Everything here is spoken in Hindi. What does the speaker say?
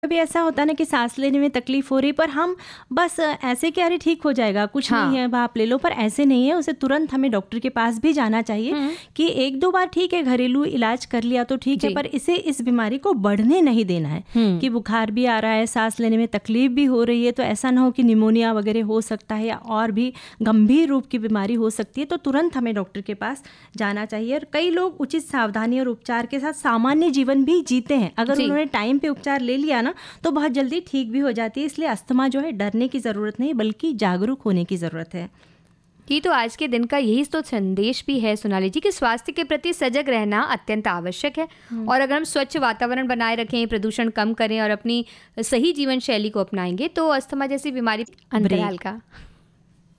कभी ऐसा होता है ना कि सांस लेने में तकलीफ हो रही, पर हम बस ऐसे कि अरे ठीक हो जाएगा, कुछ हाँ। नहीं है, भाप ले लो, पर ऐसे नहीं है। उसे तुरंत हमें डॉक्टर के पास भी जाना चाहिए कि एक दो बार ठीक है, घरेलू इलाज कर लिया तो ठीक है, जी। पर इसे इस बीमारी को बढ़ने नहीं देना है कि बुखार भी आ रहा है, सांस लेने में तकलीफ भी हो रही है, तो ऐसा ना हो कि निमोनिया वगैरह हो सकता है या और भी गंभीर रूप की बीमारी हो सकती है, तो तुरंत हमें डॉक्टर के पास जाना चाहिए। और कई लोग उचित सावधानी और उपचार के साथ सामान्य जीवन भी जीते हैं। अगर जी। उन्होंने टाइम पे उपचार ले लिया ना तो बहुत जल्दी ठीक भी हो जाती है। इसलिए अस्थमा जो है डरने की ज़रूरत नहीं, बल्कि जागरूक होने की ज़रूरत है। ये तो आज के दिन का यही तो संदेश भी है सोनाली जी, कि स्वास्थ्य के प्रति सजग रहना अत्यंत आवश्यक है। और अगर हम स्वच्छ वातावरण बनाए रखें, प्रदूषण कम करें और अपनी सही जीवन शैली को अपनाएंगे तो अस्थमा जैसी बीमारी अंतराल का